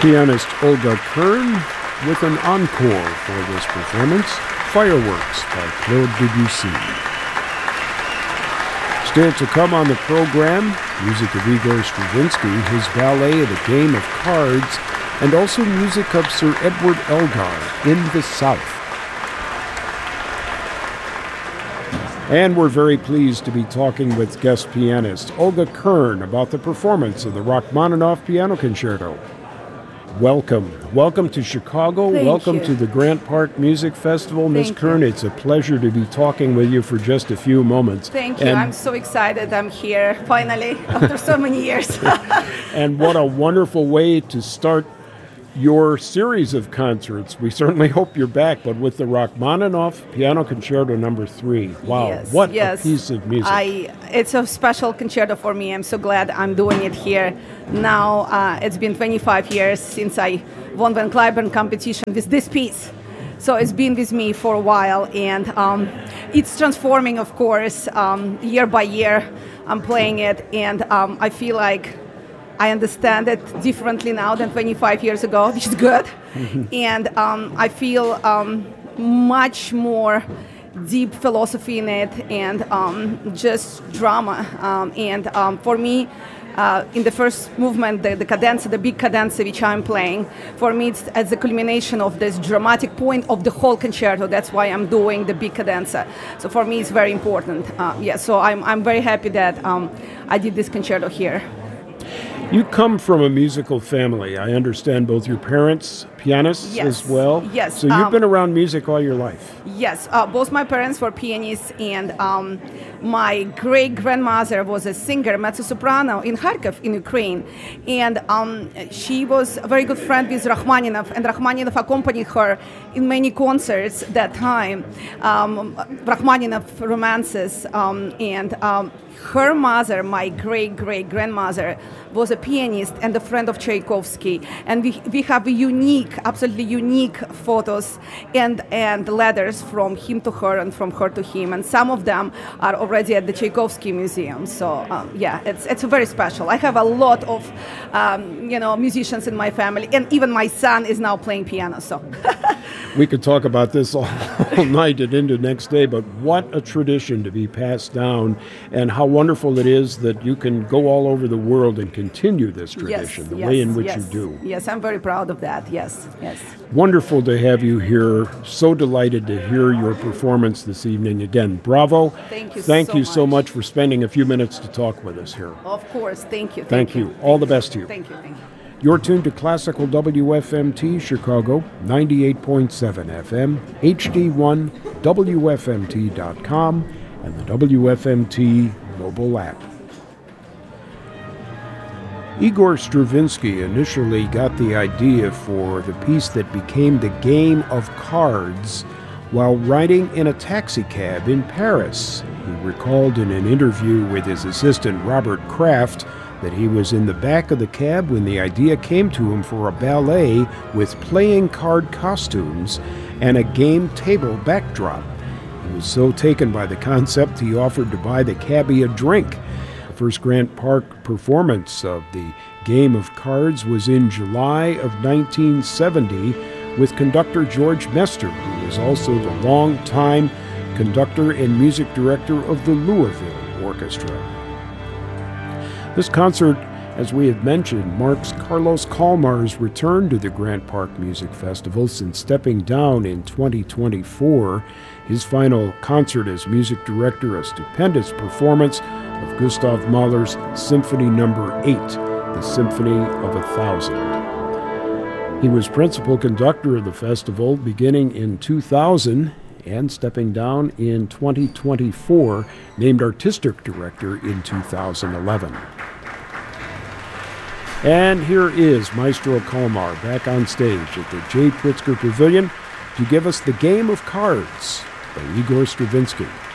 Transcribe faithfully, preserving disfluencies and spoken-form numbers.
Pianist Olga Kern with an encore for this performance, Fireworks by Claude Debussy. Still to come on the program, music of Igor Stravinsky, his ballet at a game of cards, and also music of Sir Edward Elgar, In the South. And we're very pleased to be talking with guest pianist Olga Kern about the performance of the Rachmaninoff Piano Concerto. Welcome. Welcome to Chicago. Thank Welcome you. to the Grant Park Music Festival. Miss Kern, you. It's a pleasure to be talking with you for just a few moments. Thank you. And, I'm so excited I'm here, finally, after so many years. and what a wonderful way to start your series of concerts. We certainly hope you're back, but with the Rachmaninoff Piano Concerto number three. Wow, Yes, what yes. a piece of music. I, it's a special concerto for me. I'm so glad I'm doing it here. Now, uh, it's been twenty-five years since I won Van Cliburn competition with this piece. So it's been with me for a while, and um, it's transforming, of course, um, year by year. I'm playing it, and um, I feel like I understand it differently now than twenty-five years ago, which is good. And um, I feel um, much more deep philosophy in it, and um, just drama. Um, and um, for me, uh, in the first movement, the, the cadenza, the big cadenza which I'm playing, for me it's as the culmination of this dramatic point of the whole concerto. That's why I'm doing the big cadenza. So for me it's very important. Uh, yeah, so I'm, I'm very happy that um, I did this concerto here. You come from a musical family. I understand both your parents, pianists Yes. as well. Yes. So you've Um, been around music all your life. Yes, uh, both my parents were pianists, and um, my great-grandmother was a singer, mezzo-soprano in Kharkiv, in Ukraine. And um, she was a very good friend with Rachmaninoff, and Rachmaninoff accompanied her in many concerts that time, um, Rachmaninoff romances. Um, and um, her mother, my great-great-grandmother, was a pianist and a friend of Tchaikovsky. And we, we have unique, absolutely unique photos and, and letters from him to her and from her to him. And some of them are already at the Tchaikovsky Museum. So, um, yeah, it's, it's very special. I have a lot of, um, you know, musicians in my family. And even my son is now playing piano, so. We could talk about this all, all night and into next day, but what a tradition to be passed down, and how wonderful it is that you can go all over the world and continue this tradition, yes, the yes, way in which yes. you do. Yes, I'm very proud of that. Yes, yes. Wonderful to have you here. So delighted to hear your performance this evening. Again, bravo. Thank you Thank so you so much. much for spending a few minutes to talk with us here. Of course. Thank you. Thank, Thank, you. All the best to you. Thank you. Thank you. You're tuned to Classical W F M T Chicago, ninety-eight point seven F M, H D one, W F M T dot com, and the W F M T mobile app. Igor Stravinsky initially got the idea for the piece that became the Game of Cards while riding in a taxicab in Paris. He recalled in an interview with his assistant Robert Kraft that he was in the back of the cab when the idea came to him for a ballet with playing card costumes and a game table backdrop. He was so taken by the concept he offered to buy the cabbie a drink. The first Grant Park performance of the Game of Cards was in July of nineteen seventy with conductor George Mester, who was also the longtime conductor and music director of the Louisville Orchestra. This concert, as we have mentioned, marks Carlos Kalmar's return to the Grant Park Music Festival since stepping down in twenty twenty-four. His final concert as music director, a stupendous performance of Gustav Mahler's Symphony Number eight, the Symphony of a Thousand. He was principal conductor of the festival beginning in two thousand and stepping down in twenty twenty-four, named artistic director in two thousand eleven. And here is Maestro Kalmar back on stage at the J. Pritzker Pavilion to give us the Game of Cards by Igor Stravinsky.